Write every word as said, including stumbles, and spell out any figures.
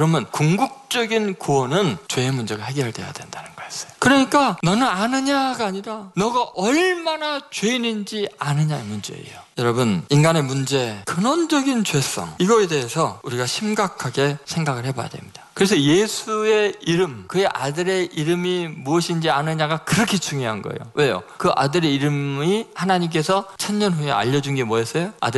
그러면 궁극적인 구원은 죄의 문제가 해결돼야 된다는 거였어요. 그러니까 너는 아느냐가 아니라 너가 얼마나 죄인인지 아느냐의 문제예요. 여러분, 인간의 문제, 근원적인 죄성, 이거에 대해서 우리가 심각하게 생각을 해봐야 됩니다. 그래서 예수의 이름, 그의 아들의 이름이 무엇인지 아느냐가 그렇게 중요한 거예요. 왜요? 그 아들의 이름이 하나님께서 천년 후에 알려준 게 뭐였어요? 아들